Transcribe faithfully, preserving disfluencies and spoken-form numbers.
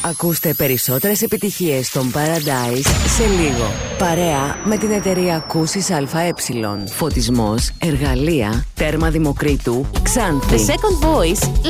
Ακούστε περισσότερες επιτυχίες των Paradise σε λίγο. Παρέα με την εταιρεία Ακούσεις ΑΕ. Φωτισμός, εργαλεία, τέρμα Δημοκρίτου, Ξάνθη. The Second Voice